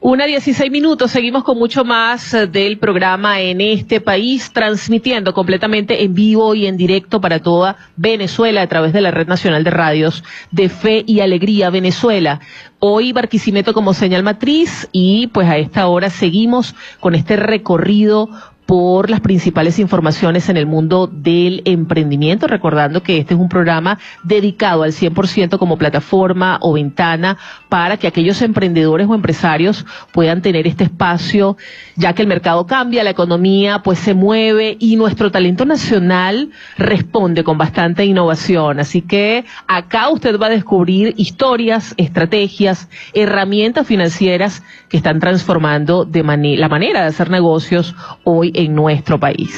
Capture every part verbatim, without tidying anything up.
Una dieciséis minutos, seguimos con mucho más del programa En este País, transmitiendo completamente en vivo y en directo para toda Venezuela a través de la Red Nacional de Radios de Fe y Alegría Venezuela. Hoy Barquisimeto como señal matriz y pues a esta hora seguimos con este recorrido por las principales informaciones en el mundo del emprendimiento, recordando que este es un programa dedicado al cien por ciento como plataforma o ventana para que aquellos emprendedores o empresarios puedan tener este espacio, ya que el mercado cambia, la economía pues se mueve y nuestro talento nacional responde con bastante innovación. Así que acá usted va a descubrir historias, estrategias, herramientas financieras que están transformando de mane- la manera de hacer negocios hoy en nuestro país.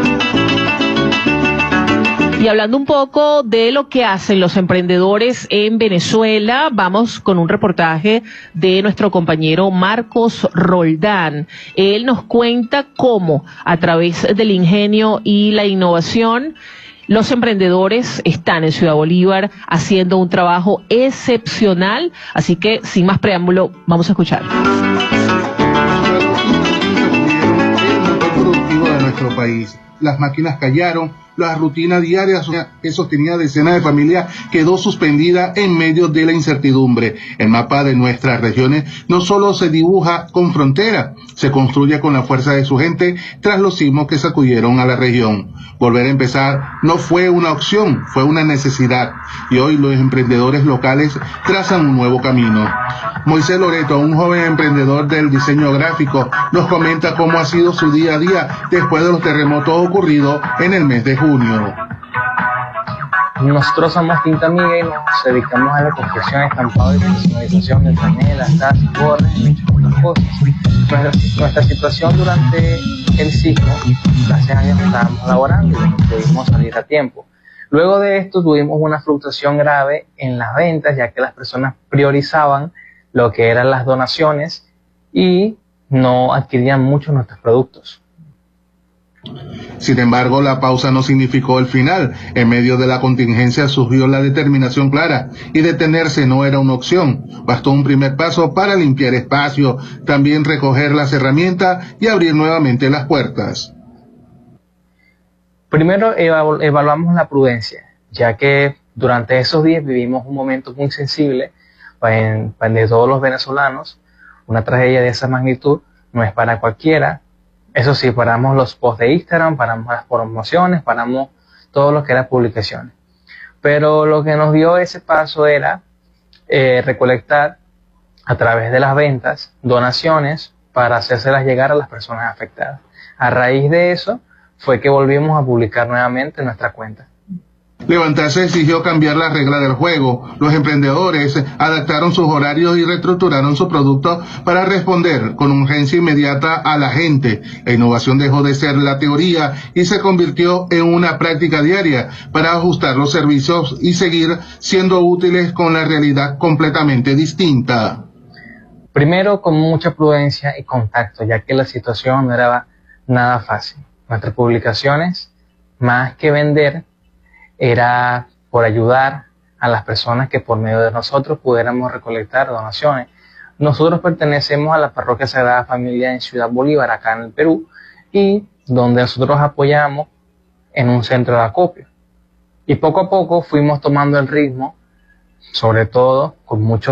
Y hablando un poco de lo que hacen los emprendedores en Venezuela, vamos con un reportaje de nuestro compañero Marcos Roldán. Él nos cuenta cómo, a través del ingenio y la innovación, los emprendedores están en Ciudad Bolívar haciendo un trabajo excepcional. Así que, sin más preámbulo, vamos a escuchar. De nuestro país. Las máquinas callaron, la rutina diaria que sostenía decenas de familias quedó suspendida en medio de la incertidumbre. El mapa de nuestras regiones no solo se dibuja con frontera, se construye con la fuerza de su gente tras los sismos que sacudieron a la región. Volver a empezar no fue una opción, fue una necesidad, y hoy los emprendedores locales trazan un nuevo camino. Moisés Loreto, un joven emprendedor del diseño gráfico, nos comenta cómo ha sido su día a día después de los terremotos ocurridos en el mes de junio. Nosotros somos Tinta Amiga y nos dedicamos a la confección, estampado y personalización de franelas, tazas, gorras y muchas otras cosas. Nuestra, nuestra situación durante el sismo, gracias a Dios estábamos laborando y pudimos salir a tiempo. Luego de esto tuvimos una fluctuación grave en las ventas, ya que las personas priorizaban lo que eran las donaciones y no adquirían mucho nuestros productos. Sin embargo, la pausa no significó el final. En medio de la contingencia surgió la determinación clara y detenerse no era una opción. Bastó un primer paso para limpiar espacio, también recoger las herramientas y abrir nuevamente las puertas. Primero evalu- evaluamos la prudencia, ya que durante esos días vivimos un momento muy sensible para, para todos los venezolanos. Una tragedia de esa magnitud no es para cualquiera. Eso sí, paramos los posts de Instagram, paramos las promociones, paramos todo lo que era publicaciones. Pero lo que nos dio ese paso era eh, recolectar a través de las ventas donaciones para hacérselas llegar a las personas afectadas. A raíz de eso fue que volvimos a publicar nuevamente nuestra cuenta. Levantarse exigió cambiar las reglas del juego. Los emprendedores adaptaron sus horarios y reestructuraron sus productos para responder con urgencia inmediata a la gente. La innovación dejó de ser la teoría y se convirtió en una práctica diaria para ajustar los servicios y seguir siendo útiles con la realidad completamente distinta. Primero, con mucha prudencia y contacto, ya que la situación no era nada fácil. Nuestras publicaciones, más que vender, era por ayudar a las personas que por medio de nosotros pudiéramos recolectar donaciones. Nosotros pertenecemos a la Parroquia Sagrada Familia en Ciudad Bolívar, acá en el Perú, y donde nosotros apoyamos en un centro de acopio. Y poco a poco fuimos tomando el ritmo, sobre todo con mucho